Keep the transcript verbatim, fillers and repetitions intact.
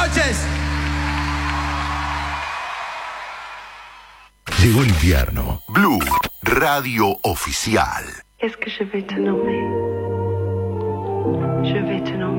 noches. Llegó el invierno. Blue, radio oficial. Est-ce que je vais te nommer? Je vais te nommer.